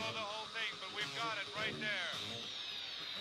go the whole thing, but we've got it right there.